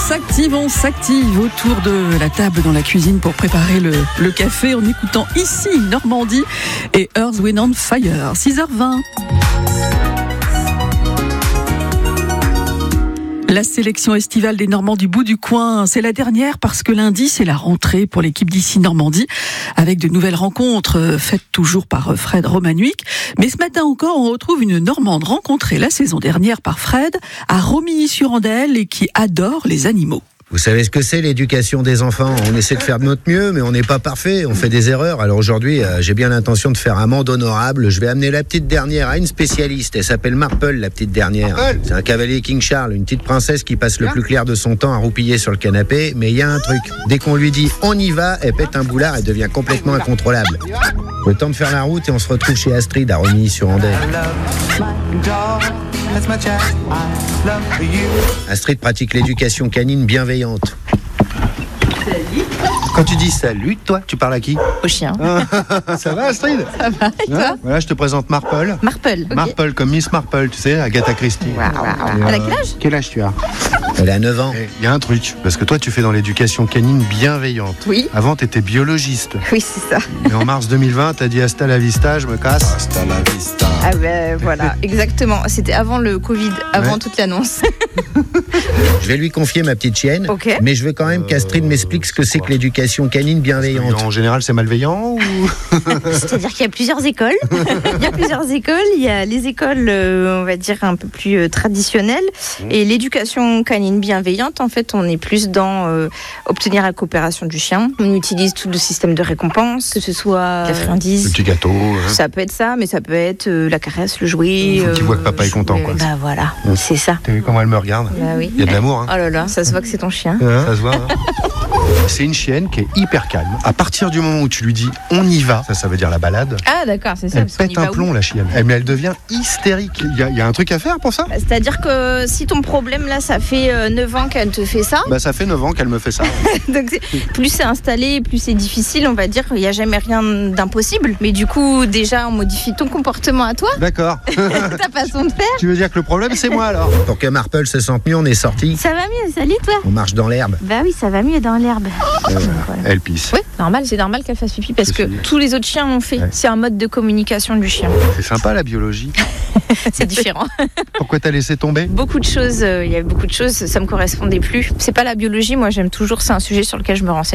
On s'active autour de la table dans la cuisine pour préparer le café en écoutant ici Normandie et Earth, Wind and Fire. 6h20. La sélection estivale des Normands du bout du coin, c'est la dernière parce que lundi, c'est la rentrée pour l'équipe d'ici Normandie avec de nouvelles rencontres faites toujours par Fred Romanuic. Mais ce matin encore, on retrouve une Normande rencontrée la saison dernière par Fred à Romilly-sur-Andelle et qui adore les animaux. Vous savez ce que c'est l'éducation des enfants? On essaie de faire de notre mieux, mais on n'est pas parfait, on fait des erreurs. Alors aujourd'hui, j'ai bien l'intention de faire amende honorable. Je vais amener la petite dernière à une spécialiste. Elle s'appelle Marple, la petite dernière. Marple. C'est un cavalier King Charles, une petite princesse qui passe le plus clair de son temps à roupiller sur le canapé. Mais il y a un truc, dès qu'on lui dit on y va, elle pète un boulard et devient complètement incontrôlable. Le temps de faire la route et on se retrouve chez Astrid à Romilly-sur-Andelle. Astrid pratique l'éducation canine bienveillante. Salut. Quand tu dis salut, toi, tu parles à qui? Au chien. Ça va, Astrid? Ça va, et toi? Voilà, je te présente Marple. Marple. Okay. Marple, comme Miss Marple, tu sais, Agatha Christie. Wow. Elle a quel âge? Quel âge tu as? Elle a 9 ans. Il y a un truc, parce que toi, tu fais dans l'éducation canine bienveillante. Oui. Avant, tu étais biologiste. Oui, c'est ça. Et en mars 2020, tu as dit hasta la vista, je me casse. Hasta la vista. Ah ben voilà, exactement. C'était avant le Covid, avant toute l'annonce. Je vais lui confier ma petite chienne, Okay. Mais je veux quand même qu'Astrid m'explique ce que c'est que l'éducation canine bienveillante. En général, c'est malveillant ou... C'est-à-dire qu'il y a plusieurs écoles. Il y a les écoles, on va dire, un peu plus traditionnelles. Et l'éducation canine bienveillante, en fait, on est plus dans obtenir la coopération du chien. On utilise tout le système de récompense, que ce soit la friandise. Le petit gâteau. Hein. Ça peut être ça, mais ça peut être la caresse, le jouet. Faut qu'il voit que papa est content, quoi. Bah voilà, c'est ça. T'as vu comment elle me regarde? Bah oui. Il y a de l'amour, hein. Oh là là, ça se voit que c'est ton chien. Ça se voit, hein. C'est une chienne qui est hyper calme. À partir du moment où tu lui dis on y va, ça veut dire la balade. Ah d'accord, c'est ça. Elle parce qu'on y pète va un plomb, la chienne. Mais elle devient hystérique. Il y a un truc à faire pour ça? C'est-à-dire que si ton problème là, ça fait 9 ans qu'elle te fait ça. Bah ça fait 9 ans qu'elle me fait ça. Donc plus c'est installé, plus c'est difficile, on va dire. Il n'y a jamais rien d'impossible. Mais du coup, déjà, on modifie ton comportement à toi, D'accord. ta façon de faire. Tu veux dire que le problème c'est moi alors? Pour que Marple se sente mieux, on est sorti. Ça va mieux, salut toi. On marche dans l'herbe. Bah oui, ça va mieux dans l'herbe. Voilà. Elle pisse. Oui, c'est normal qu'elle fasse pipi parce que tous les autres chiens l'ont fait. Ouais. C'est un mode de communication du chien. C'est sympa la biologie. C'est différent. Pourquoi t'as laissé tomber? Beaucoup de choses, il y a beaucoup de choses, ça me correspondait plus. C'est pas la biologie, moi j'aime toujours, c'est un sujet sur lequel je me renseigne.